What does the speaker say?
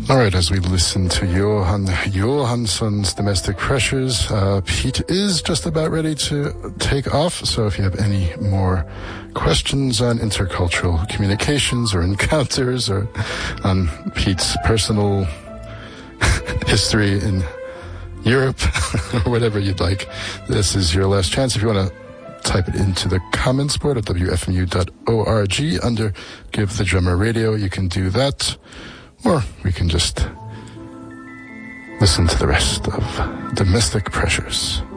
All right, as we listen to Johan Johansson's Domestic Pressures, Pete is just about ready to take off. So if you have any more questions on intercultural communications or encounters or on Pete's personal history in Europe or whatever you'd like, this is your last chance. If you want to type it into the comments board at wfmu.org under Give the Drummer Radio, you can do that. Or we can just listen to the rest of Domestic Pressures.